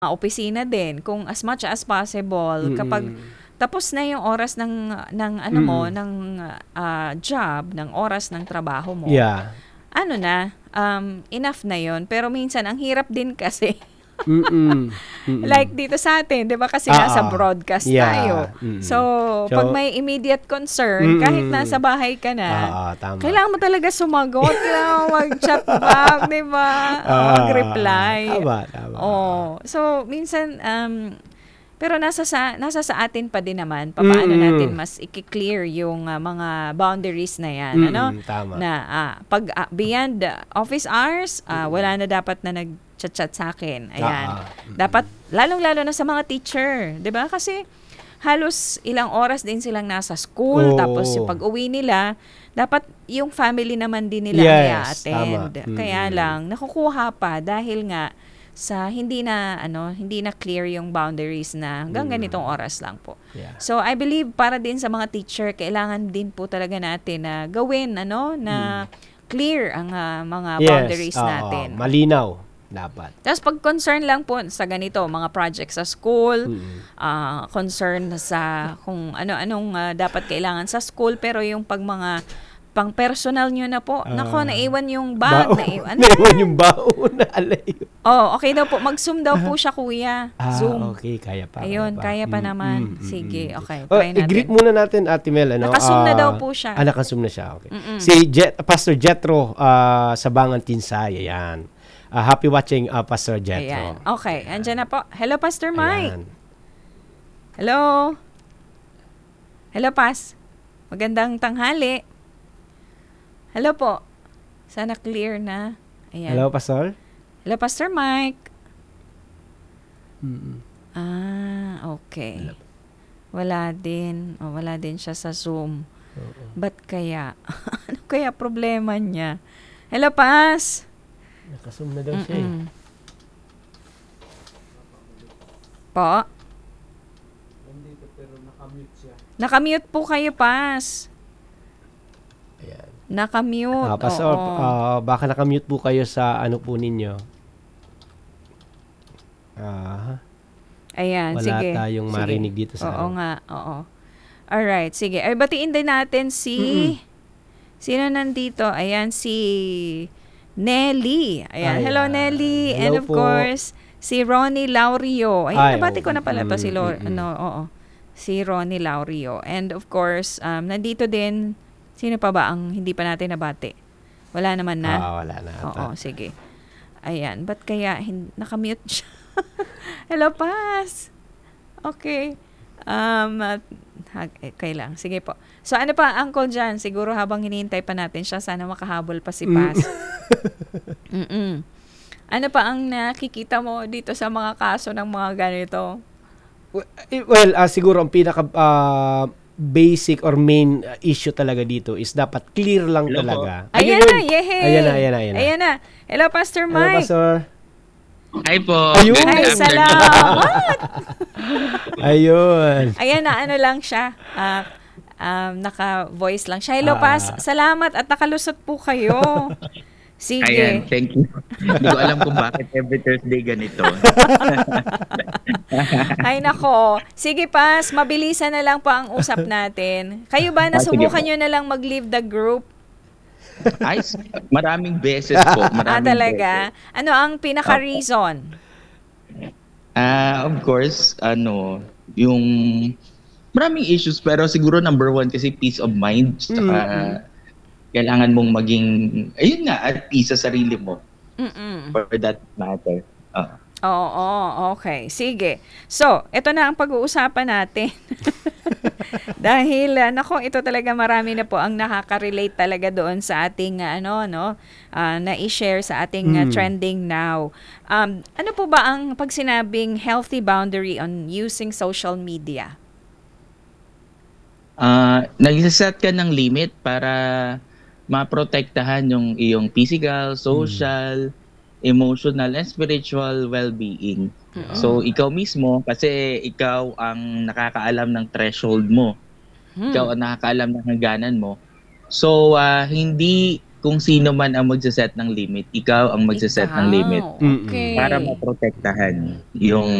opisina din kung as much as possible kapag Mm. tapos na yung oras ng ano mo, Mm. ng job, ng oras ng trabaho mo, Yeah. ano na, enough na yon. Pero minsan, ang hirap din kasi, Mm. like Mm. dito sa atin, di ba kasi nasa broadcast tayo. Yeah. So, So, pag may immediate concern, kahit nasa bahay ka na, tama. kailangan mo talaga sumagot, kailangan mo mag-chat back, di ba? Mag-reply. Tama. Oh, so minsan pero nasa sa atin pa din naman paano natin mas i-clear yung mga boundaries na yan, ano? Tama. Na pag beyond office hours, wala na dapat na nag-chat sa akin. Ayan. Dapat lalong-lalo na sa mga teacher, 'di ba? Kasi halos ilang oras din silang nasa school, tapos yung pag-uwi nila, dapat yung family naman din nila i-attend. Kaya lang nakukuha pa dahil nga sa hindi na clear yung boundaries na hanggang ganitong oras lang po. Yeah. So I believe para din sa mga teacher, kailangan din po talaga natin na gawin na clear ang mga boundaries natin. Malinaw dapat. Tapos pag concern lang po sa ganito, mga projects sa school, concern sa kung ano-anong dapat kailangan sa school, pero yung pag mga pang personal nyo na po. Nako, naiwan yung bag. Naiwan yung baon na alayo. Oh, okay daw po. Mag-zoom daw po siya, kuya. Zoom. Okay. Kaya pa. Ayun, kaya pa naman. Sige, okay. Try natin. I-greet muna natin, Ate Mel. Naka-zoom na daw po siya. Naka-zoom na siya. Okay. Si Pastor Jetro sa Bangan Tinsay. Ayan. Happy watching, Pastor Jetro. Ayan. Okay. Andyan na po. Hello, Pastor Mike. Ayan. Hello. Hello, Pas. Magandang tanghali. Hello po. Sana clear na. Ayan. Hello, Pastor? Hello, Pastor Mike. Mm-mm. Okay. Hello. Wala din siya sa Zoom. Ba't kaya? Ano kaya problema niya? Hello, Pas. Naka-zoom na daw siya eh. Po? Nandito pero nakamute siya. Nakamute po kayo, Pas. Ayan. Nakamute. Pastor, baka nakamute po kayo sa ano po ninyo. Ayan, wala sige. tayong marinig dito sa Oo nga, oo. Alright, sige. Ay, batiin din natin sino nandito? Ayan, si Nelly. Ayan. Hello, Nelly. Hello And of po. course, si Ronnie Laurio. Ay, nabati ko na pala to si si Ronnie Laurio. And of course, nandito din, sino pa ba ang hindi pa natin nabati? Wala naman na? Wala na. Oo, sige. Ayan, ba't kaya nakamute siya? Hello, Pas. Okay. Okay lang. Sige po. So, ano pa, Uncle John? Siguro habang hinihintay pa natin siya, sana makahabol pa si Pas. Ano pa ang nakikita mo dito sa mga kaso ng mga ganito? Well, siguro ang pinaka basic or main issue talaga dito is dapat clear lang talaga. Ayan na, yehey! Ayan na. Hello, Pastor Hello, Mike. Pastor. Hi po. Ayun. Ay, salamat! Ayun. Ayan na, ano lang siya. Naka-voice lang siya. Hello, Pas. Salamat at nakalusot po kayo. Sige. Ayan, thank you. Hindi ko alam kung bakit every Thursday ganito. Ay, nako. Sige, Pas. Mabilisan na lang po ang usap natin. Kayo ba, nasubukan nyo na lang mag-leave the group? Ay, maraming beses po. Talaga? Beses. Ano ang pinaka-reason? Of course, yung maraming issues, pero siguro number one kasi peace of mind. Saka, kailangan mong maging, ayun nga, at peace sa sarili mo. For that matter. Oo, okay. Sige. So, ito na ang pag-uusapan natin. Dahil, ito talaga marami na po ang nakaka-relate talaga doon sa ating, na i-share sa ating trending now. Ano po ba ang pag sinabing healthy boundary on using social media? Nag-set ka ng limit para maprotektahan yung iyong physical, social, emotional, and spiritual well-being. So, ikaw mismo, kasi ikaw ang nakakaalam ng threshold mo. Ikaw ang nakakaalam ng hangganan mo. So, hindi kung sino man ang magse-set ng limit, ikaw ang magse-set ng limit Okay. para maprotektahan yung